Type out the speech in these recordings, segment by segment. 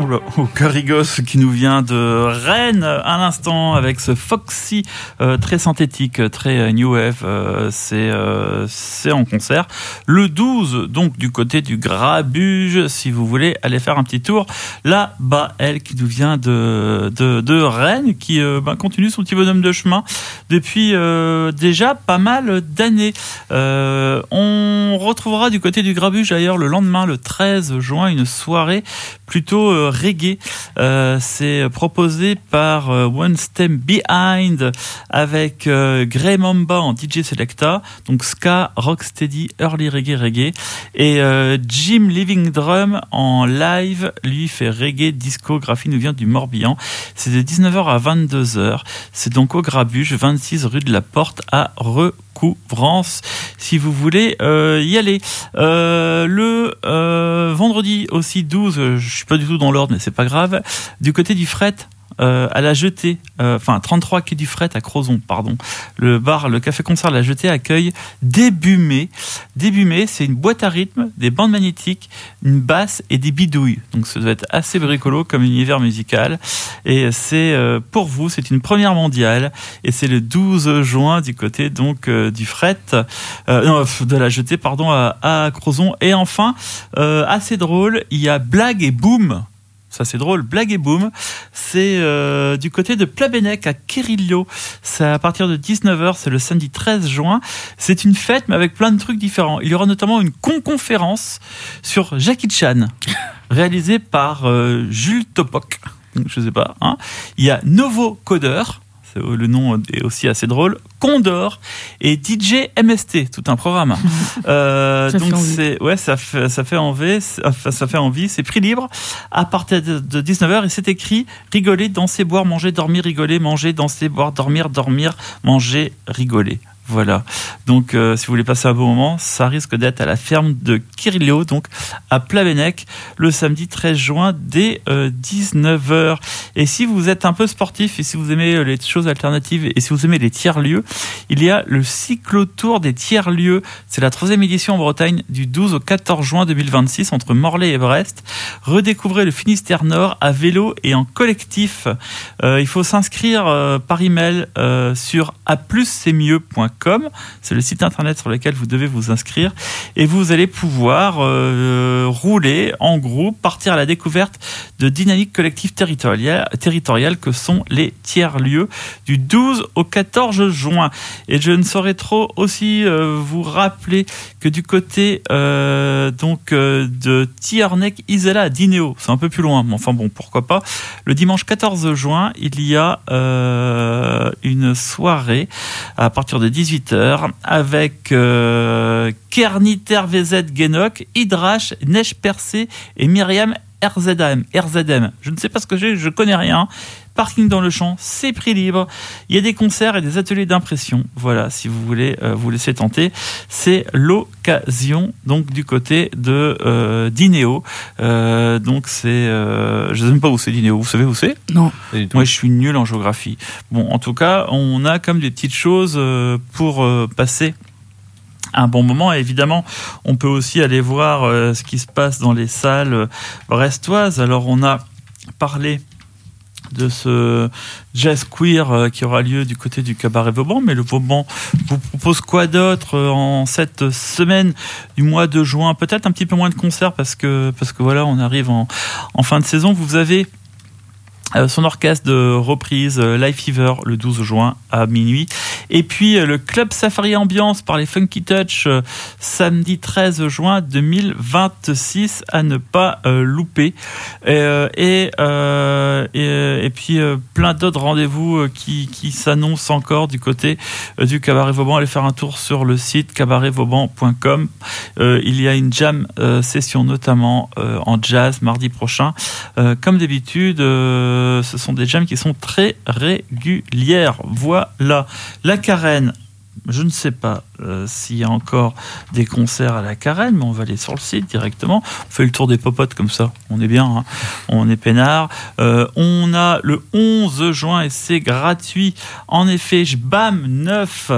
Au Carigos qui nous vient de Rennes à l'instant avec ce Foxy très synthétique, très new wave, c'est en concert le 12 donc du côté du Grabuge si vous voulez aller faire un petit tour là-bas. Elle qui nous vient de Rennes qui continue son petit bonhomme de chemin depuis déjà pas mal d'années. On retrouvera du côté du Grabuge d'ailleurs le lendemain, le 13 juin, une soirée plutôt reggae. C'est proposé par One Step Behind avec Grey Mamba en DJ Selecta, donc ska, rocksteady, early reggae, et Jim Living Drum en live, lui fait reggae, disco, graphie, nous vient du Morbihan. C'est de 19h à 22h. C'est donc au Grabuge, 26 rue de la Porte à Recouvrance, si vous voulez y aller. Le vendredi aussi 12, je suis pas du tout dans l'ordre mais c'est pas grave, du côté du Fret à la Jetée, 33 quai du Fret à Crozon, pardon. Le café-concert La Jetée accueille Début mai. Début mai, c'est une boîte à rythme, des bandes magnétiques, une basse et des bidouilles. Donc ça doit être assez bricolo comme univers musical. Et c'est pour vous, c'est une première mondiale. Et c'est le 12 juin du côté donc du Fret, de La Jetée, pardon, à Crozon. Et enfin, assez drôle, il y a Blague et Boom. Ça c'est drôle, Blague et Boom, c'est du côté de Plabennec à Querillo. C'est à partir de 19h, c'est le samedi 13 juin. C'est une fête mais avec plein de trucs différents. Il y aura notamment une conférence sur Jackie Chan, réalisée par Jules Topoc. Je sais pas. Hein. Il y a Novo Codeur. Le nom est aussi assez drôle. Condor et DJ MST, tout un programme. Donc ça fait envie. C'est prix libre à partir de 19h et c'est écrit rigoler, danser, boire, manger, dormir, rigoler, manger, danser, boire, dormir, manger, rigoler. Voilà. Donc, si vous voulez passer un bon moment, ça risque d'être à la ferme de Querillo, donc à Plabennec, le samedi 13 juin dès 19h. Et si vous êtes un peu sportif et si vous aimez les choses alternatives et si vous aimez les tiers-lieux, il y a le cyclotour des tiers-lieux. C'est la 3e édition en Bretagne du 12 au 14 juin 2026 entre Morlaix et Brest. Redécouvrez le Finistère Nord à vélo et en collectif. Il faut s'inscrire par email sur apluscestmieux.com. C'est le site internet sur lequel vous devez vous inscrire et vous allez pouvoir rouler en groupe, partir à la découverte de dynamiques collectives territoriales que sont les tiers-lieux du 12 au 14 juin. Et je ne saurais trop aussi vous rappeler que du côté de Tiernec Isella à Dinéo, c'est un peu plus loin, mais enfin bon, pourquoi pas. Le dimanche 14 juin, il y a une soirée à partir de 18h avec Kerniter VZ Genok, Hydrache, Neige Percée et Myriam RZM. Je ne sais pas ce que je connais rien. Parking dans le champ, c'est prix libre. Il y a des concerts et des ateliers d'impression. Voilà, si vous voulez vous laisser tenter, c'est l'occasion. Donc du côté de Dinéo. Donc c'est, je ne sais même pas où c'est Dinéo. Vous savez où c'est ? Non. Moi, je suis nul en géographie. Bon, en tout cas, on a comme des petites choses pour passer un bon moment. Et évidemment, on peut aussi aller voir ce qui se passe dans les salles brestoises. Alors, on a parlé de ce jazz queer qui aura lieu du côté du cabaret Vauban, mais le Vauban vous propose quoi d'autre en cette semaine du mois de juin? Peut-être un petit peu moins de concerts parce que voilà, on arrive en fin de saison. Vous avez son orchestre de reprise Live Fever le 12 juin à minuit. Et puis le Club Safari Ambiance par les Funky Touch samedi 13 juin 2026 à ne pas louper. Et puis plein d'autres rendez-vous qui s'annoncent encore du côté du Cabaret Vauban. Allez faire un tour sur le site cabaretvauban.com. Il y a une jam session notamment en jazz mardi prochain. Comme d'habitude, ce sont des jams qui sont très régulières. Voilà. La Carène, je ne sais pas s'il y a encore des concerts à la Carène, mais on va aller sur le site directement. On fait le tour des popotes comme ça. On est bien, hein, on est peinard. On a le 11 juin et c'est gratuit. En effet, Bam 9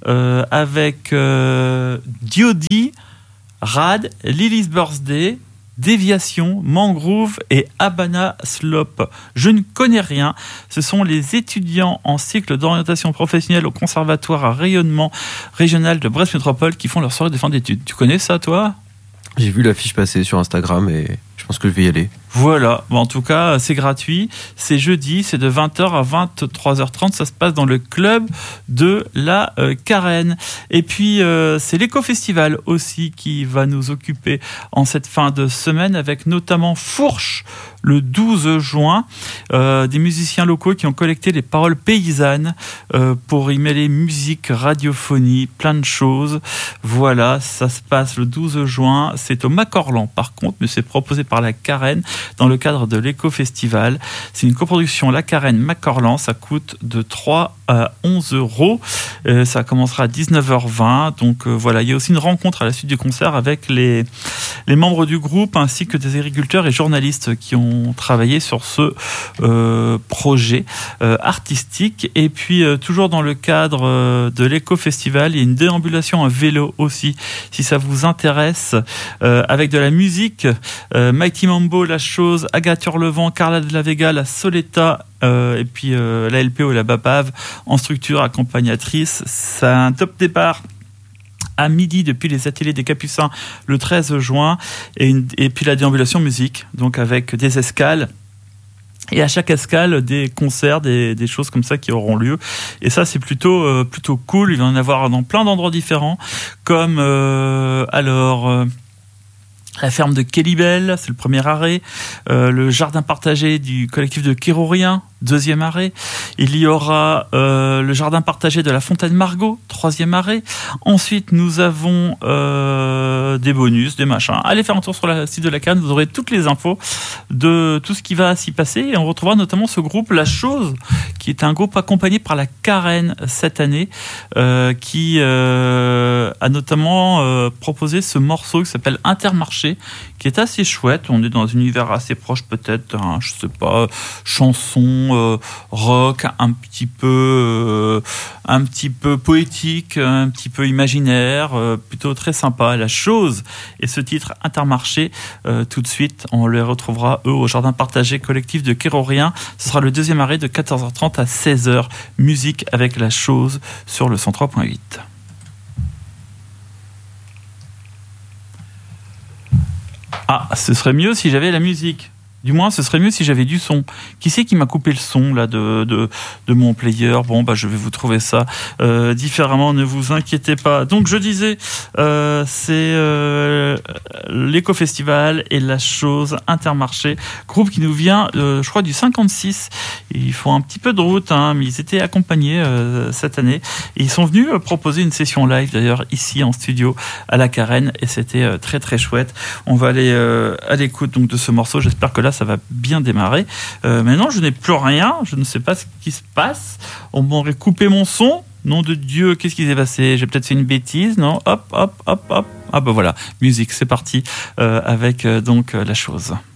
avec Diody, Rad, Lily's Birthday, Déviation, Mangrove et Habana Slope. Je ne connais rien. Ce sont les étudiants en cycle d'orientation professionnelle au conservatoire à rayonnement régional de Brest Métropole qui font leur soirée de fin d'études. Tu connais ça, toi ? J'ai vu l'affiche passer sur Instagram et je pense que je vais y aller. Voilà, bon, en tout cas, c'est gratuit. C'est jeudi, c'est de 20h à 23h30. Ça se passe dans le club de la Carène. Et puis, c'est l'éco-festival aussi qui va nous occuper en cette fin de semaine avec notamment Fourche le 12 juin. Des musiciens locaux qui ont collecté les paroles paysannes pour y mêler musique, radiophonie, plein de choses. Voilà, ça se passe le 12 juin. C'est au Macorlan par contre, mais c'est proposé par la Carène dans le cadre de l'éco-festival. C'est une coproduction La Carène Macorlan, ça coûte de 3 à 11 euros. Ça commencera à 19h20. Donc voilà, il y a aussi une rencontre à la suite du concert avec les membres du groupe ainsi que des agriculteurs et journalistes qui ont travaillé sur ce projet artistique. Et puis toujours dans le cadre de l'éco-festival, il y a une déambulation à vélo aussi, si ça vous intéresse, avec de la musique, Mighty Mambo, La Chose, Agathe Hurlevent, Carla de la Vega, La Soleta, et puis la LPO et la BAPAV en structure accompagnatrice. C'est un top départ à midi depuis les ateliers des Capucins le 13 juin et puis la déambulation musique, donc avec des escales. Et à chaque escale, des concerts, des choses comme ça qui auront lieu. Et ça, c'est plutôt cool. Il va y en avoir dans plein d'endroits différents, comme la ferme de Quélibel, c'est le premier arrêt. Le jardin partagé du collectif de Kérorien, deuxième arrêt. Il y aura le jardin partagé de la Fontaine Margot, troisième arrêt. Ensuite, nous avons des bonus, des machins. Allez faire un tour sur le site de la Carène, vous aurez toutes les infos de tout ce qui va s'y passer. Et on retrouvera notamment ce groupe La Chose, qui est un groupe accompagné par la Carène cette année, qui a notamment proposé ce morceau qui s'appelle Intermarché, qui est assez chouette. On est dans un univers assez proche peut-être, je sais pas, chanson, rock, un petit peu poétique, un petit peu imaginaire, plutôt très sympa. La Chose et ce titre Intermarché, tout de suite, on les retrouvera eux au jardin partagé collectif de Kérorien. Ce sera le deuxième arrêt de 14h30 à 16h. Musique avec La Chose sur le 103.8. Ah, ce serait mieux si j'avais la musique. Du moins, ce serait mieux si j'avais du son. Qui c'est qui m'a coupé le son là de mon player ? Bon, bah je vais vous trouver ça différemment. Ne vous inquiétez pas. Donc je disais, c'est l'éco-festival et La Chose Intermarché, groupe qui nous vient, je crois, du 56. Ils font un petit peu de route, mais ils étaient accompagnés cette année. Et ils sont venus proposer une session live d'ailleurs ici en studio à la Carène et c'était très très chouette. On va aller à l'écoute donc de ce morceau. J'espère que là ça va bien démarrer. Maintenant, je n'ai plus rien. Je ne sais pas ce qui se passe. On m'aurait coupé mon son. Nom de Dieu, qu'est-ce qui s'est passé ? J'ai peut-être fait une bêtise, non ? Hop. Ah bah voilà, musique, c'est parti avec donc La Chose.